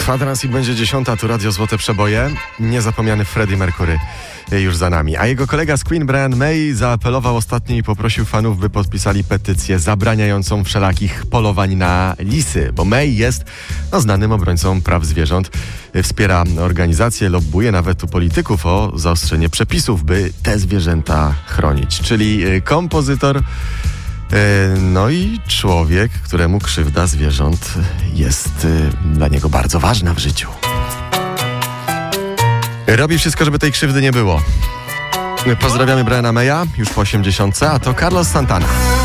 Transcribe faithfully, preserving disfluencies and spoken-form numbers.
Kwadrans i będzie dziesiąta, tu Radio Złote Przeboje. Niezapomniany Freddie Mercury już za nami. A jego kolega z Queen, Brian May, zaapelował ostatnio i poprosił fanów, by podpisali petycję zabraniającą wszelakich polowań na lisy, bo May jest no, znanym obrońcą praw zwierząt. Wspiera organizacje, lobbuje nawet u polityków o zaostrzenie przepisów, by te zwierzęta chronić. Czyli kompozytor, no i człowiek, któremu krzywda zwierząt jest dla niego bardzo ważna w życiu. Robi wszystko, żeby tej krzywdy nie było. Pozdrawiamy Briana Maya, już po osiemdziesiątce, a to Carlos Santana.